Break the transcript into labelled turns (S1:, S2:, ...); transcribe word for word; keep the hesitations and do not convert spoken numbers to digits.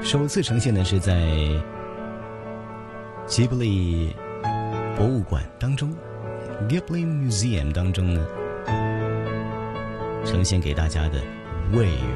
S1: 首次呈现的是在吉卜力博物馆当中 Ghibli Museum 当中呢，呈现给大家的《未